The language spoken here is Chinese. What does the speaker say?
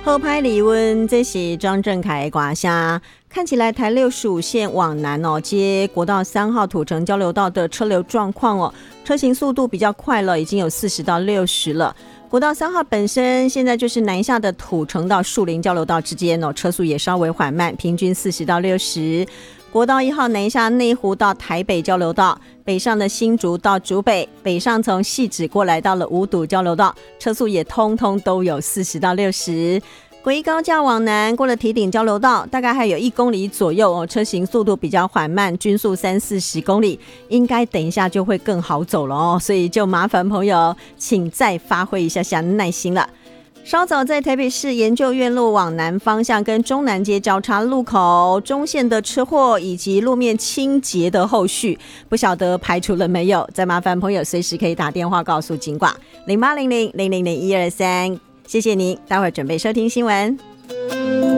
后排离温，这是张正凯的歌声。看起来台65线往南接国道3号土城交流道的车流状况车行速度比较快了，已经有40到60了。国道3号本身现在就是南下的土城到树林交流道之间车速也稍微缓慢，平均40到60。国道1号南下内湖到台北交流道，北上的新竹到竹北，北上从汐止过来到了五堵交流道，车速也通通都有40到60。国一高架往南过了堤顶交流道，大概还有1公里左右车行速度比较缓慢，均速30-40公里，应该等一下就会更好走了所以就麻烦朋友请再发挥一下耐心了。稍早在台北市研究院路往南方向跟中南街交叉路口中线的车祸以及路面清洁的后续，不晓得排除了没有？再麻烦朋友随时可以打电话告诉警管0800-000-123。谢谢您，待会儿准备收听新闻。